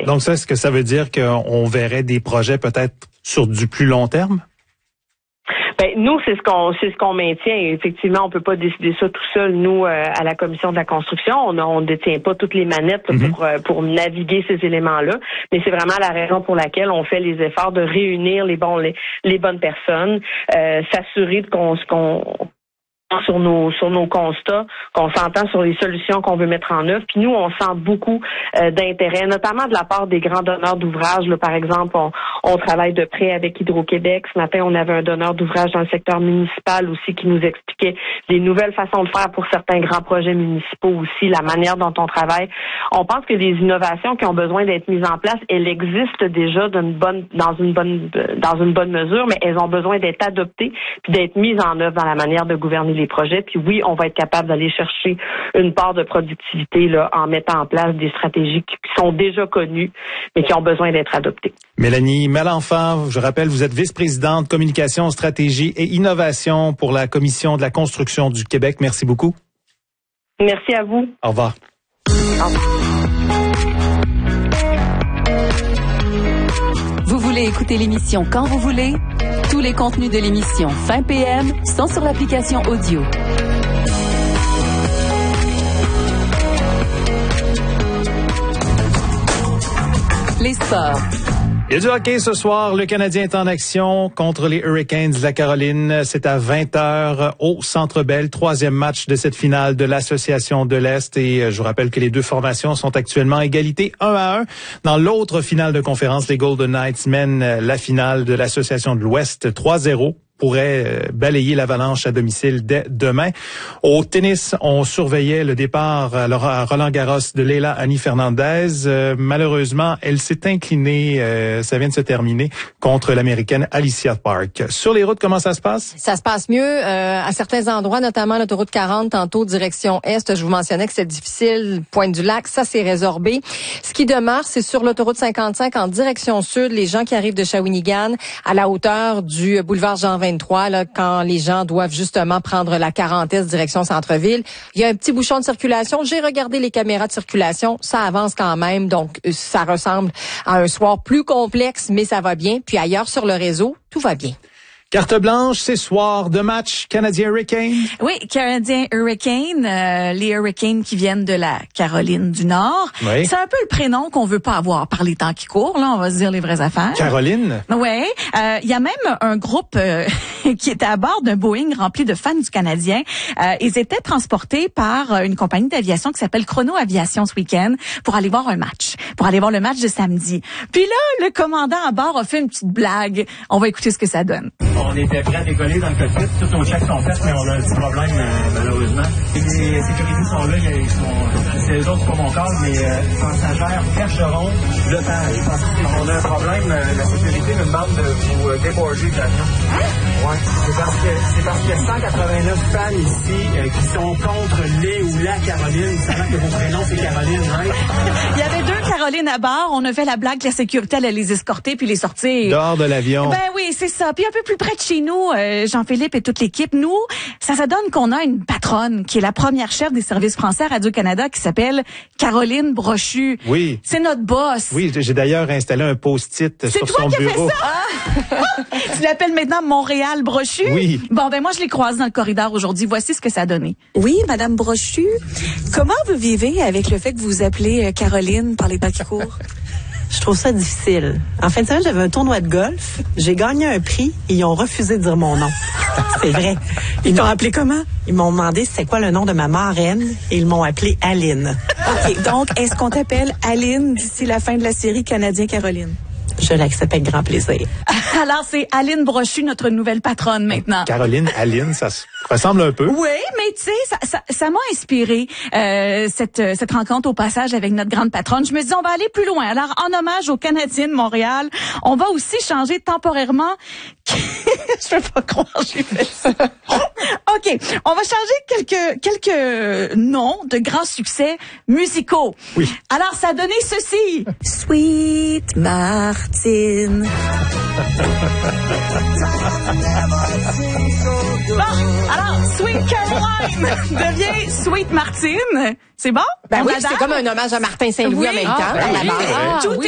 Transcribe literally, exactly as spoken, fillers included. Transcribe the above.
fait. Donc ça, est-ce que ça veut dire qu'on verrait des projets peut-être sur du plus long terme? Ben, nous, c'est ce qu'on c'est ce qu'on maintient. Effectivement, on peut pas décider ça tout seul, nous, euh, à la commission de la construction. On ne on détient pas toutes les manettes là, mm-hmm. pour euh, pour naviguer ces éléments-là. Mais c'est vraiment la raison pour laquelle on fait les efforts de réunir les bons les, les bonnes personnes, euh, s'assurer qu'on qu'on sur nos sur nos constats, qu'on s'entend sur les solutions qu'on veut mettre en œuvre. Puis nous, on sent beaucoup euh, d'intérêt, notamment de la part des grands donneurs d'ouvrages. Là, par exemple, on, on travaille de près avec Hydro-Québec. Ce matin, on avait un donneur d'ouvrages dans le secteur municipal aussi qui nous expliquait des nouvelles façons de faire pour certains grands projets municipaux aussi, la manière dont on travaille. On pense que les innovations qui ont besoin d'être mises en place, elles existent déjà d'une bonne dans une bonne dans une bonne mesure, mais elles ont besoin d'être adoptées puis d'être mises en œuvre dans la manière de gouverner les projets. Puis oui, on va être capable d'aller chercher une part de productivité là, en mettant en place des stratégies qui sont déjà connues, mais qui ont besoin d'être adoptées. Mélanie Malenfant, je rappelle, vous êtes vice-présidente communication, stratégie et innovation pour la Commission de la construction du Québec. Merci beaucoup. Merci à vous. Au revoir. Au revoir. Vous voulez écouter l'émission quand vous voulez? Tous les contenus de l'émission Fin P M sont sur l'application audio. Les sports. Il y a du hockey ce soir. Le Canadien est en action contre les Hurricanes de la Caroline. C'est à vingt heures au Centre Bell. Troisième match de cette finale de l'Association de l'Est. Et je vous rappelle que les deux formations sont actuellement à égalité un à un. Dans l'autre finale de conférence, les Golden Knights mènent la finale de l'Association de l'Ouest trois zéro. Pourrait balayer l'Avalanche à domicile dès demain. Au tennis, on surveillait le départ à Roland-Garros de Leila Annie Fernandez. Euh, malheureusement, elle s'est inclinée, euh, ça vient de se terminer, contre l'Américaine Alicia Park. Sur les routes, comment ça se passe? Ça se passe mieux euh, à certains endroits, notamment l'autoroute quarante, tantôt direction Est. Je vous mentionnais que c'est difficile, Pointe-du-Lac, ça c'est résorbé. Ce qui demeure, c'est sur l'autoroute cinquante-cinq en direction sud, les gens qui arrivent de Shawinigan à la hauteur du boulevard Jean vingt-trois, là, quand les gens doivent justement prendre la quarante Est direction centre-ville. Il y a un petit bouchon de circulation. J'ai regardé les caméras de circulation. Ça avance quand même. Donc, ça ressemble à un soir plus complexe, mais ça va bien. Puis ailleurs sur le réseau, tout va bien. Carte blanche, c'est soir de match Canadien-Hurricane. Oui, Canadien-Hurricane, euh, les Hurricanes qui viennent de la Caroline du Nord. Oui. C'est un peu le prénom qu'on veut pas avoir par les temps qui courent, là, on va se dire les vraies affaires. Caroline? Oui, euh, il y a même un groupe euh, qui était à bord d'un Boeing rempli de fans du Canadien. Euh, ils étaient transportés par une compagnie d'aviation qui s'appelle Chrono Aviation ce week-end pour aller voir un match, pour aller voir le match de samedi. Puis là, le commandant à bord a fait une petite blague. On va écouter ce que ça donne. On était prêts à décoller dans le cockpit, tous nos checks sont faits, mais on a un petit problème, euh, malheureusement. Les sécurités sont là, ils sont, c'est eux autres, c'est pas mon cas, mais euh, passagères percheront l'otage. On a un problème, euh, la sécurité nous demande de vous euh, déborger de l'avion. Hein? Ouais, c'est parce que c'est parce qu'il y a cent quatre-vingt-neuf fans ici euh, qui sont contre les ou la Caroline, sachant que vos prénoms c'est Caroline, right? Il y avait deux Caroline à bord, on a fait la blague que la sécurité allait les escorter puis les sortir. Dehors de l'avion. Ben oui, c'est ça. Puis un peu plus près de chez nous, euh, Jean-Philippe et toute l'équipe, nous, ça ça donne qu'on a une patronne qui est la première chef des services français à Radio-Canada qui s'appelle Caroline Brochu. Oui. C'est notre boss. Oui, j'ai d'ailleurs installé un post-it sur son bureau. C'est toi qui as fait ça? Ah! Tu l'appelles maintenant Montréal Brochu? Oui. Bon, ben moi, je l'ai croisé dans le corridor aujourd'hui. Voici ce que ça a donné. Oui, Madame Brochu, comment vous vivez avec le fait que vous vous appelez euh, Caroline par les temps qui courent? Je trouve ça difficile. En fin de semaine, j'avais un tournoi de golf. J'ai gagné un prix et ils ont refusé de dire mon nom. C'est vrai. Ils t'ont appelé comment? Ils m'ont demandé c'était quoi le nom de ma marraine et ils m'ont appelé Aline. OK, donc est-ce qu'on t'appelle Aline d'ici la fin de la série Canadien-Caroline? Je l'accepte avec grand plaisir. Alors, c'est Aline Brochu, notre nouvelle patronne maintenant. Caroline, Aline, ça se ressemble un peu. Oui, mais tu sais, ça, ça, ça m'a inspiré euh, cette cette rencontre au passage avec notre grande patronne. Je me dis, on va aller plus loin. Alors, en hommage aux Canadiens de Montréal, on va aussi changer temporairement. Je peux pas croire que j'ai fait ça. OK, on va changer quelques quelques noms de grands succès musicaux. Oui. Alors, ça a donné ceci. Sweet Martine. Bon, alors, Sweet Caroline devient Sweet Martine. C'est bon? Ben On oui, adore? c'est comme un hommage à Martin Saint-Louis Oui. en même Ah, temps. ben à la oui. base. Ah, Tout oui.